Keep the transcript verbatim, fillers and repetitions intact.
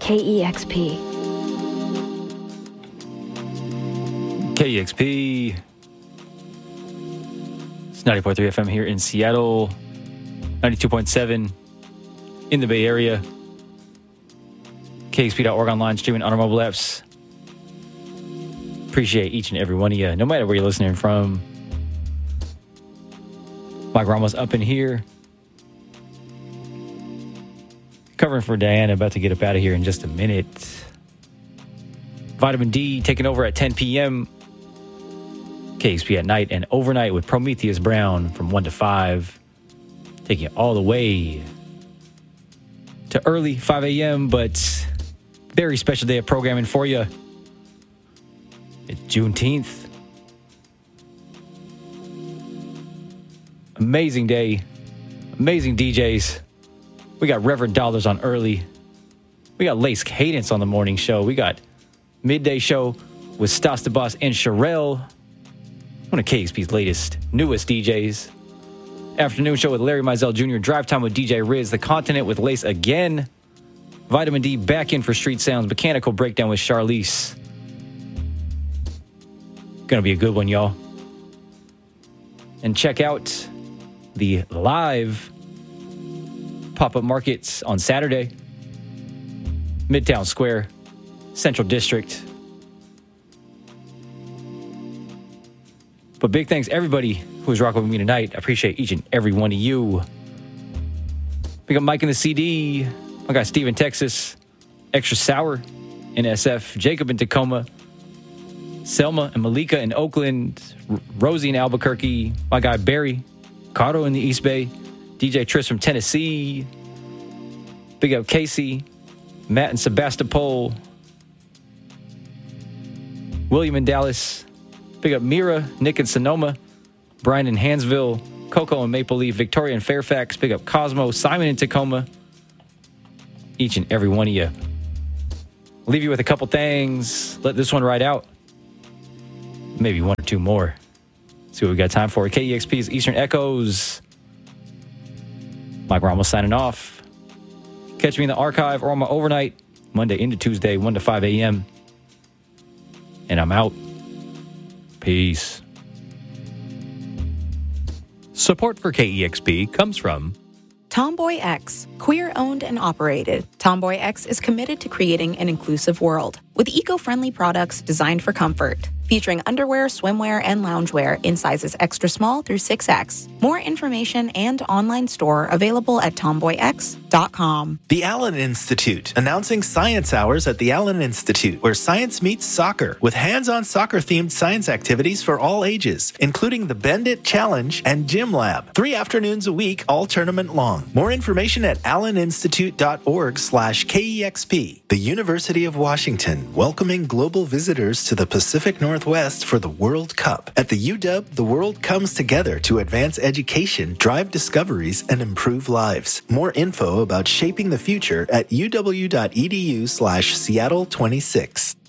K E X P. K E X P. It's ninety point three F M here in Seattle. ninety-two point seven in the Bay Area. K X P dot org online, streaming on our mobile apps. Appreciate each and every one of you, no matter where you're listening from. Mike Ramos up in here. Covering for Diana, about to get up out of here in just a minute. Vitamin D taking over at ten p.m. K X P at night and overnight with Prometheus Brown from one to five. Taking it all the way to early five a.m., but very special day of programming for you. It's Juneteenth. Amazing day. Amazing D Js. We got Reverend Dollars on early. We got Lace Cadence on the morning show. We got midday show with Stas the Boss and Sherelle. One of K X P's latest, newest D Js. Afternoon show with Larry Mizell Junior Drive time with D J Riz. The Continent with Lace again. Vitamin D back in for Street Sounds. Mechanical Breakdown with Charlize. Gonna be a good one, y'all. And check out the live pop-up markets on Saturday. Midtown Square, Central District. But big thanks everybody who's rocking with me tonight. I appreciate each and every one of you. We got Mike in the C D. I got Steve in Texas. Extra Sour in S F. Jacob in Tacoma. Selma and Malika in Oakland. R- Rosie in Albuquerque. My guy Barry. Cardo in the East Bay. D J Tris from Tennessee. Big up Casey. Matt in Sebastopol. William in Dallas. Big up Mira. Nick in Sonoma. Brian in Hansville. Coco in Maple Leaf. Victoria in Fairfax. Big up Cosmo. Simon in Tacoma. Each and every one of you. I'll leave you with a couple things. Let this one ride out. Maybe one or two more. See what we got time for. K E X P's Eastern Echoes. Mike Ramos signing off. Catch me in the archive or on my overnight, Monday into Tuesday, one to five a.m. And I'm out. Peace. Support for K E X P comes from Tomboy X, queer owned and operated. Tomboy X is committed to creating an inclusive world with eco-friendly products designed for comfort. Featuring underwear, swimwear, and loungewear in sizes extra small through six X. More information and online store available at tomboy x dot com. The Allen Institute, announcing Science Hours at the Allen Institute, where science meets soccer, with hands-on soccer-themed science activities for all ages, including the Bend It Challenge and Gym Lab. Three afternoons a week, all tournament long. More information at allen institute dot org slash K E X P. The University of Washington, welcoming global visitors to the Pacific Northwest for the World Cup. At the U W, the world comes together to advance education, drive discoveries, and improve lives. More info about shaping the future at uw dot e d u slash Seattle twenty-six.